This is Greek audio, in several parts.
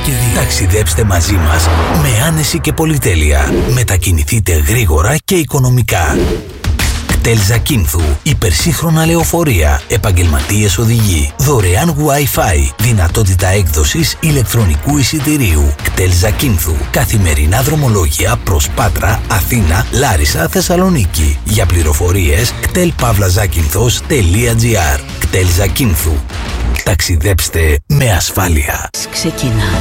και 2. Ταξιδέψτε μαζί μας με άνεση και πολυτέλεια. Μετακινηθείτε γρήγορα και οικονομικά. κτέλ Ζακίνθου. Υπερσύγχρονα λεωφορεία. Επαγγελματίες οδηγοί. Δωρεάν Wi-Fi. Δυνατότητα έκδοσης ηλεκτρονικού εισιτηρίου. κτέλ Ζακίνθου. Καθημερινά δρομολόγια προς Πάτρα, Αθήνα, Λάρισα, Θεσσαλονίκη. Για πληροφορίες κτέλ-Ζακίνθος.gr. κτέλ Ζακίνθου. Ταξιδέψτε με ασφάλεια. Ξεκινά.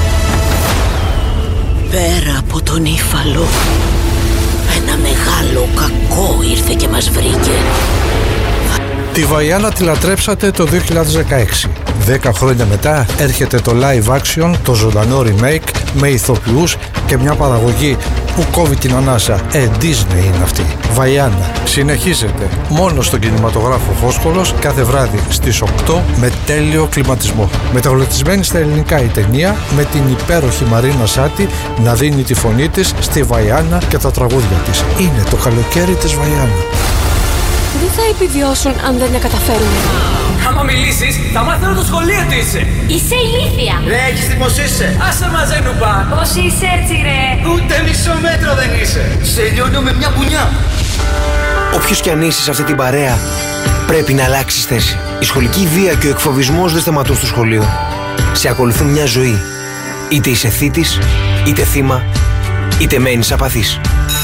Πέρα από τον Ήφαλο, ένα μεγάλο κακό ήρθε και μας βρήκε. Τη Βαϊάννα τη λατρέψατε το 2016. 10 χρόνια μετά έρχεται το live action, το ζωντανό remake με ηθοποιούς και μια παραγωγή που κόβει την ανάσα. Disney είναι αυτή. Βαϊάννα. Συνεχίζεται μόνο στον κινηματογράφο Φόσκολος κάθε βράδυ στις 8 με τέλειο κλιματισμό. Μεταγλωτισμένη στα ελληνικά η ταινία με την υπέροχη Μαρίνα Σάτι να δίνει τη φωνή της στη Βαϊάννα και τα τραγούδια της. Είναι το καλοκαίρι της Βαϊάννα. Δεν θα επιβιώσουν αν δεν τα καταφέρουν. Άμα μιλήσεις, θα μάθω το σχολείο τι είσαι. Είσαι ηλίθια. Ρε, έχεις τι πως είσαι. Άσε μαζέ νουπά. Πώς είσαι έτσι ρε. Ούτε μισό μέτρο δεν είσαι. Σε λιώνω με μια πουνιά. Όποιος κι αν είσαι σε αυτή την παρέα, πρέπει να αλλάξεις θέση. Η σχολική βία και ο εκφοβισμός δεν σταματούν στο σχολείο. Σε ακολουθούν μια ζωή. Είτε είσαι θήτης, είτε θύμα, είτε μένεις απαθής.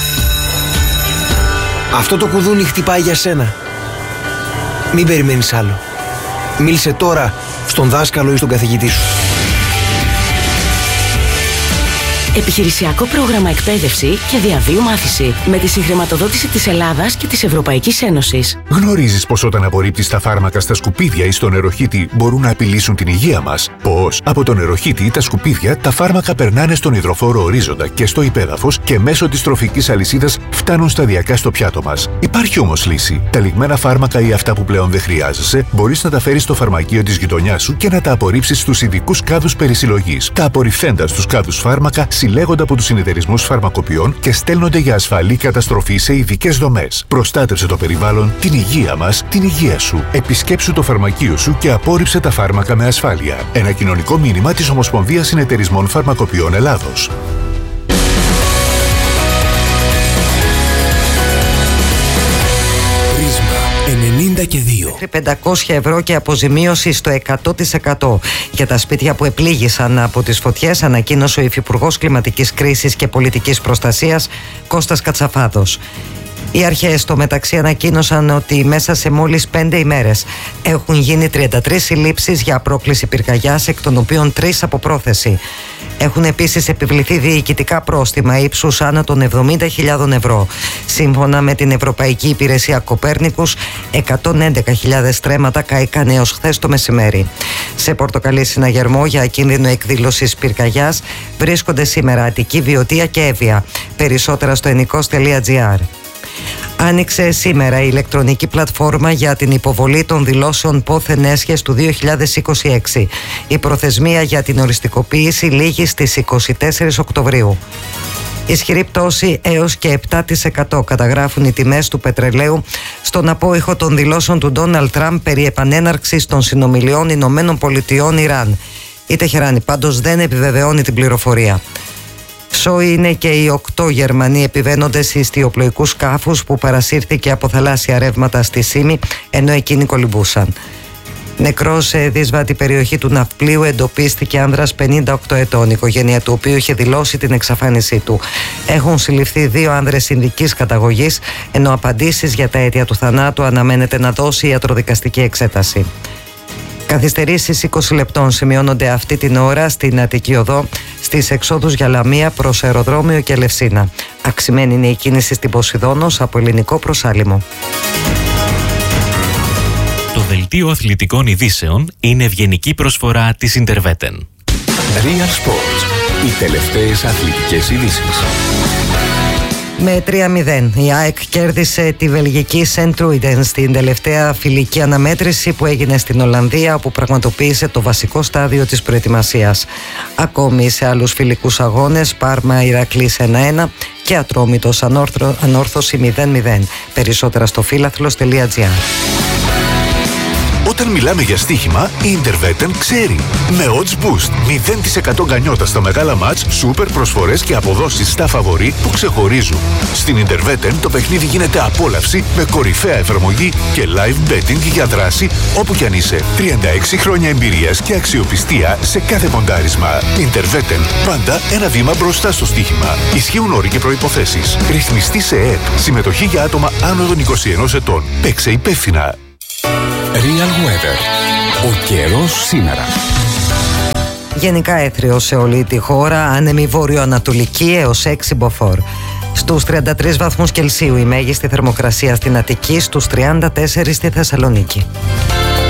Αυτό το κουδούνι χτυπάει για σένα. Μην περιμένεις άλλο. Μίλησε τώρα στον δάσκαλο ή στον καθηγητή σου. Επιχειρησιακό πρόγραμμα εκπαίδευση και διαβίου μάθηση με τη συγχρηματοδότηση της Ελλάδας και της Ευρωπαϊκής Ένωσης. Γνωρίζεις πως όταν απορρίπτεις τα φάρμακα στα σκουπίδια ή στο νεροχύτη μπορούν να απειλήσουν την υγεία μας? Πώς? Από το νεροχύτη ή τα σκουπίδια τα φάρμακα περνάνε στον υδροφόρο ορίζοντα και στο υπέδαφος και μέσω της τροφικής αλυσίδας φτάνουν σταδιακά στο πιάτο μας. Υπάρχει όμως λύση. Τα λιγμένα φάρμακα ή αυτά που πλέον δεν χρειάζεσαι μπορείς να τα φέρεις στο φαρμακείο της γειτονιάς σου και να τα απορρίψεις στους ειδικούς κάδους περισυλλογής. Τα απορριφθέντα στους κάδους φάρμακα συλλέγονται από τους συνεταιρισμούς φαρμακοποιών και στέλνονται για ασφαλή καταστροφή σε ειδικές δομές. Προστάτευσε το περιβάλλον, την υγεία μας, την υγεία σου. Επισκέψου το φαρμακείο σου και απόρριψε τα φάρμακα με ασφάλεια. Ένα κοινωνικό μήνυμα της Ομοσπονδίας Συνεταιρισμών Φαρμακοποιών Ελλάδος. 90 και 2. 500 ευρώ και αποζημίωση στο 100% για τα σπίτια που επλήγησαν από τις φωτιές, ανακοίνωσε ο Υφυπουργός Κλιματικής Κρίσης και Πολιτικής Προστασίας Κώστας Κατσαφάδος. Οι αρχές στο μεταξύ ανακοίνωσαν ότι μέσα σε μόλις 5 ημέρες έχουν γίνει 33 συλλήψεις για πρόκληση πυρκαγιάς, εκ των οποίων 3 από πρόθεση. Έχουν επίσης επιβληθεί διοικητικά πρόστιμα ύψους άνω των 70.000 ευρώ. Σύμφωνα με την Ευρωπαϊκή Υπηρεσία Κοπέρνικους, 111.000 στρέμματα κάηκαν έως χθες το μεσημέρι. Σε πορτοκαλί συναγερμό για κίνδυνο εκδήλωσης πυρκαγιάς βρίσκονται σήμερα Αττική, Βιωτία και Εύβοια. Περισσότερα στο ενικός.gr. Άνοιξε σήμερα η ηλεκτρονική πλατφόρμα για την υποβολή των δηλώσεων πόθεν έσχες του 2026. Η προθεσμία για την οριστικοποίηση λήγει στις 24 Οκτωβρίου. Ισχυρή πτώση έως και 7% καταγράφουν οι τιμές του πετρελαίου στον απόϊχο των δηλώσεων του Ντόναλντ Τραμπ περί επανέναρξης των συνομιλιών Ηνωμένων Πολιτειών Ιράν. Η Τεχεράνη πάντως δεν επιβεβαιώνει την πληροφορία. Σόι είναι και οι 8 Γερμανοί επιβαίνοντες σε ιστιοπλοϊκούς σκάφους που παρασύρθηκε από θαλάσσια ρεύματα στη Σύμη, ενώ εκείνοι κολυμπούσαν. Νεκρός σε δύσβατη περιοχή του ναυπλίου εντοπίστηκε άνδρας 58 ετών, η οικογένεια του οποίου είχε δηλώσει την εξαφάνισή του. Έχουν συλληφθεί 2 άνδρες Ινδικής καταγωγής, ενώ απαντήσεις για τα αίτια του θανάτου αναμένεται να δώσει η ιατροδικαστική εξέταση. Καθυστερήσεις 20 λεπτών σημειώνονται αυτή την ώρα στην Αττική Οδό, στις εξόδους για Λαμία προς αεροδρόμιο και Ελευσίνα. Αυξημένη είναι η κίνηση στην Ποσειδώνος από ελληνικό προς Άλυμο. Το δελτίο αθλητικών ειδήσεων είναι ευγενική προσφορά της Ιντερβέτεν. Real Sports. Οι τελευταίες αθλητικές ειδήσεις. Με 3-0 η ΑΕΚ κέρδισε τη βελγική Σεντ-Τρούιντεν στην τελευταία φιλική αναμέτρηση που έγινε στην Ολλανδία, όπου πραγματοποίησε το βασικό στάδιο της προετοιμασίας. Ακόμη σε άλλους φιλικούς αγώνες, Πάρμα Ηρακλής 1-1 και Ατρόμητος Ανόρθωση 0-0. Περισσότερα στο φύλαθλος.gr. Όταν μιλάμε για στοίχημα, η Interwetten ξέρει. Με odds boost, 0% γκανιότα στα μεγάλα μάτς, σούπερ προσφορές και αποδόσεις στα φαβορί που ξεχωρίζουν. Στην Interwetten το παιχνίδι γίνεται απόλαυση με κορυφαία εφαρμογή και live betting για δράση όπου κι αν είσαι. 36 χρόνια εμπειρίας και αξιοπιστία σε κάθε ποντάρισμα. Interwetten, πάντα ένα βήμα μπροστά στο στοίχημα. Ισχύουν όροι και προϋποθέσεις. Ρυθμιστή σε ΕΕΠ. Συμμετοχή για άτομα άνω των 21 ετών. Παίξε υπεύθυνα. Real Weather. Ο καιρός σήμερα. Γενικά έθριο σε όλη τη χώρα, άνεμη βόρειο-ανατολική έως 6 μποφόρ. Στους 33 βαθμούς Κελσίου η μέγιστη θερμοκρασία στην Αττική, στους 34 στη Θεσσαλονίκη.